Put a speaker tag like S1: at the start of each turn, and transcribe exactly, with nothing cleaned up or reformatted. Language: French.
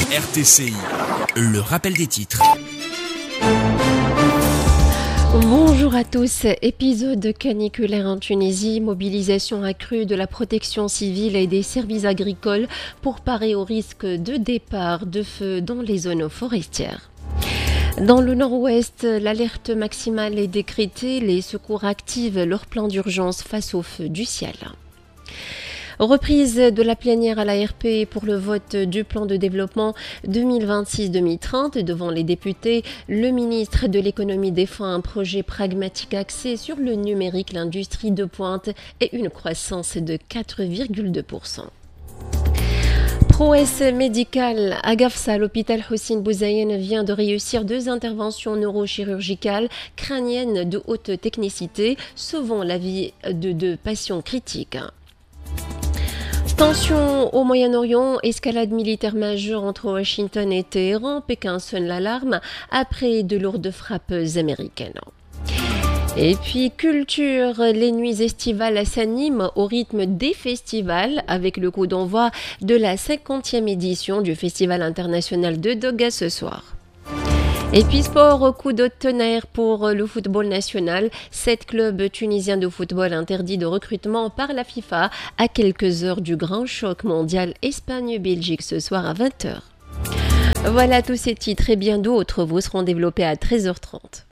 S1: R T C I, le rappel des titres.
S2: Bonjour à tous. Épisode caniculaire en Tunisie, mobilisation accrue de la protection civile et des services agricoles pour parer au risque de départ de feu dans les zones forestières. Dans le nord-ouest, l'alerte maximale est décrétée. Les secours activent leur plan d'urgence face au feu du ciel. Reprise de la plénière à l'A R P pour le vote du plan de développement deux mille vingt-six deux mille trente. Devant les députés, le ministre de l'économie défend un projet pragmatique axé sur le numérique, l'industrie de pointe et une croissance de quatre virgule deux pour cent. Prouesse médicale à Gafsa, l'hôpital Hossein Bouzaïen vient de réussir deux interventions neurochirurgicales crâniennes de haute technicité, sauvant la vie de deux patients critiques. Tension au Moyen-Orient, escalade militaire majeure entre Washington et Téhéran. Pékin sonne l'alarme après de lourdes frappes américaines. Et puis culture, les nuits estivales s'animent au rythme des festivals avec le coup d'envoi de la cinquantième édition du Festival international de Doga ce soir. Et puis sport, coup de tonnerre pour le football national. Sept clubs tunisiens de football interdits de recrutement par la FIFA à quelques heures du grand choc mondial Espagne-Belgique ce soir à vingt heures. Voilà, tous ces titres et bien d'autres vous seront développés à treize heures trente.